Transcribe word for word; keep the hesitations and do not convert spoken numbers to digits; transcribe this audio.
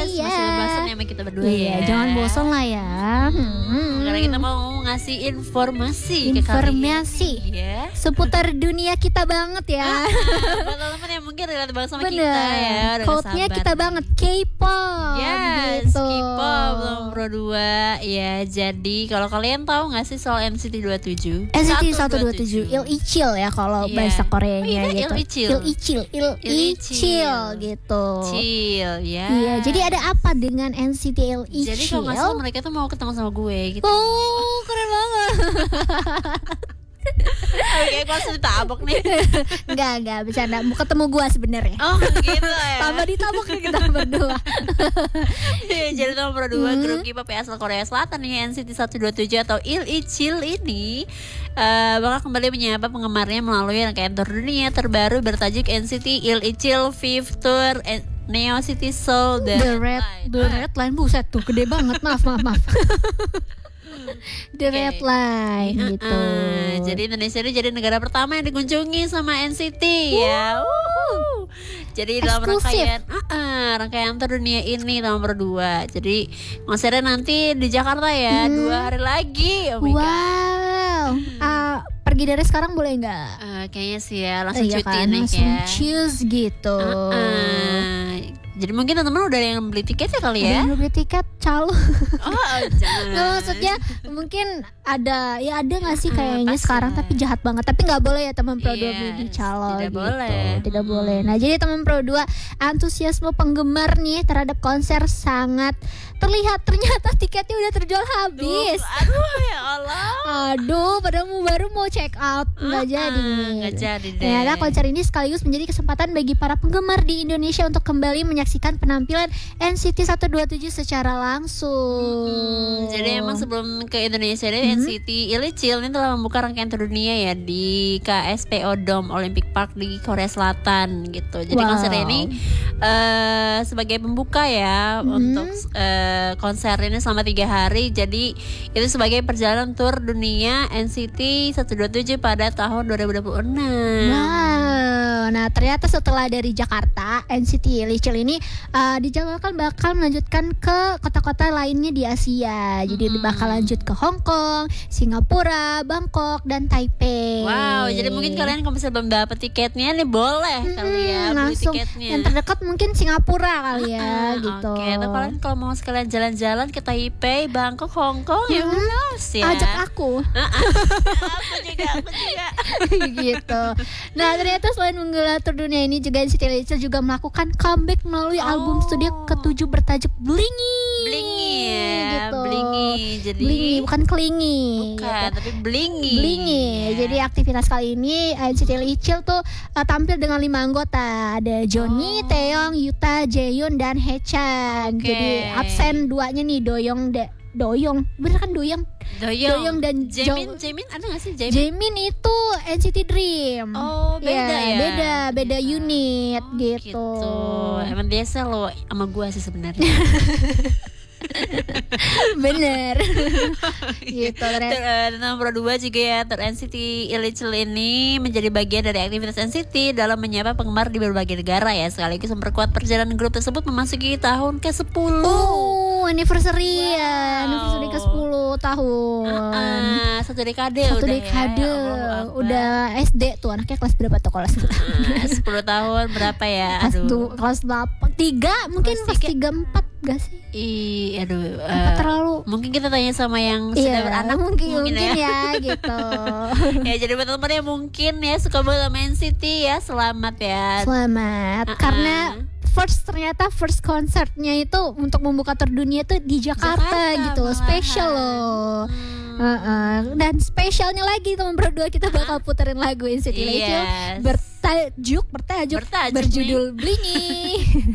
Yes, iya. masih bosan ya sama kita berdua Iya, ya. jangan bosan lah ya. Hmm. Karena kita mau ngasih informasi ke Informasi. kalian. Ya. Seputar dunia kita banget ya. Buat teman-teman yang mungkin relate banget sama Bener. kita ya. udah Code-nya sabar kita nih. banget K-pop. Yes, gitu. K-pop belum Pro dua ya. Jadi kalau kalian tahu nggak sih soal N C T dua puluh tujuh? N C T seratus dua puluh tujuh Il Ichil ya kalau Iya. bahasa Koreanya Oh iya, gitu. Il Ichil. Il Ichil, Il Il Ichil. Ichil gitu. Chill ya. Iya, jadi ada apa dengan N C T Il Ichil? Jadi kalau nggak salah mereka tuh mau ketemu sama gue gitu. Oh, keren banget. Oke, gue langsung ditabok nih. Enggak, enggak bercanda. Mau ketemu gua sebenarnya. Oh gitu ya. Tambah ditabok ya kita berdua. Iya, jadi nomor dua Hmm. grup K-pop asal Korea Selatan nih N C T seratus dua puluh tujuh atau Il Ichil ini uh, bakal kembali menyapa penggemarnya melalui rangkaian tour dunia terbaru bertajuk N C T Il Ichil Fifth Tour and Neo City Soul The red, the red line buset tuh gede banget. Maaf, maaf, maaf. The Oke. red line gitu. Uh, jadi Indonesia ini jadi negara pertama yang dikunjungi sama N C T ya. Wuhu. Jadi dalam Eksklusif. rangkaian uh, uh, rangkaian tour dunia ini nomor dua. Jadi konsernya nanti di Jakarta ya, Hmm. dua hari lagi. Oh my God. Wow. Ah, pergi dari sekarang boleh nggak? Uh, kayaknya sih ya langsung Iya cuti kan, nih langsung ya. choose gitu. Uh, uh. Jadi mungkin teman-teman udah ada yang beli tiket ya kali ya. Ada yang beli tiket calo. Oh, jangan. Nggak, maksudnya mungkin ada ya ada nggak sih Ah, kayaknya pasti sekarang lah. tapi jahat banget tapi nggak boleh ya teman Pro dua Yes, beli di calo tidak gitu boleh. tidak Mm. boleh. Nah jadi teman Pro dua antusiasme penggemar nih terhadap konser sangat terlihat, ternyata tiketnya udah terjual habis. Duh, aduh ya Allah. Aduh, padahal mau baru mau check out nggak Ah, jadi. nggak jadi deh. Ternyata konser ini sekaligus menjadi kesempatan bagi para penggemar di Indonesia untuk kembali menyaksikan penampilan N C T seratus dua puluh tujuh secara langsung. Hmm, jadi emang sebelum ke Indonesia ini Hmm. N C T Il Ichil ini telah membuka rangkaian tour dunia ya di K S P O Dome Olympic Park di Korea Selatan gitu. Jadi Wow. konser ini eh, sebagai pembuka ya Hmm. untuk eh, konser ini selama tiga hari. Jadi itu sebagai perjalanan tour dunia N C T seratus dua puluh tujuh pada tahun dua ribu dua puluh enam. Wow, nah ternyata setelah dari Jakarta, N C T Il Ichil ini uh, dijadwalkan bakal melanjutkan ke kota-kota lainnya di Asia. Jadi Mm-mm. bakal lanjut ke Hong Kong, Singapura, Bangkok, dan Taipei. Wow, jadi mungkin kalian kalau misalnya belum dapet tiketnya nih boleh kali ya Hmm, beli langsung tiketnya. yang terdekat mungkin Singapura kali ya Ah, gitu. Oke, atau kalian kalau mau sekalian jalan-jalan ke Taipei, Bangkok, Hong Kong, ya who knows ya. Ajak aku. aku juga, aku juga. gitu. Nah ternyata selain menggelar tour dunia ini juga N C T Il Ichil juga melakukan comeback melalui Oh. album studio ketujuh bertajuk Blingy. Blingy ya, gitu. blingy. Jadi Blingy bukan kelingi. bukan, gitu. tapi blingy. Blingy. Ya. Jadi aktivitas kali ini N C T Il Ichil tuh uh, tampil dengan lima anggota. Ada Johnny, Oh. Taeyong, Yuta, Jaehyun dan Haechan. Oke. Jadi absen duanya nih Doyong de Doyong. Bener kan Doyong? Doyong, Doyong dan Jamin, Jo- Jamin ada nggak sih Jamin? Jaemin itu N C T Dream. Oh, beda ya. Beda, beda Ternyata. unit Oh, gitu. Emang dia selalu sama gua sih sebenarnya. Bener. gitu. ternyata. Ter, eh, nomor dua juga ya ter N C T Il Ichil ini menjadi bagian dari aktivitas N C T dalam menyapa penggemar di berbagai negara ya, sekaligus memperkuat perjalanan grup tersebut memasuki tahun ke sepuluh. Oh, anniversary Wow. ya. Anniversary ke sepuluh tahun. Ah, satu dekade Satu udah dekade. ya. Allahu Akbar. Udah S D tuh anaknya kelas berapa tuh kelas? Ah, sepuluh tahun berapa ya? kelas Aduh. dua, kelas delapan, tiga mungkin Kelas kelas tiga. tiga empat gak sih? Ih, aduh. Apa eh, terlalu mungkin kita tanya sama yang sudah Iya, beranak mungkin, mungkin ya. ya gitu. Ya, jadi buat teman-teman yang mungkin ya suka banget sama N C T ya, selamat ya. Selamat. Uh-uh. Karena first ternyata first konsernya itu untuk membuka tour dunia tuh di Jakarta, Jakarta gitu loh, malahan. spesial loh. Hmm. Uh-uh. Dan spesialnya lagi teman berdua kita bakal puterin lagu N C T Il Ichil Yes. bertajuk bertajuk Bertajuk berjudul Blingy.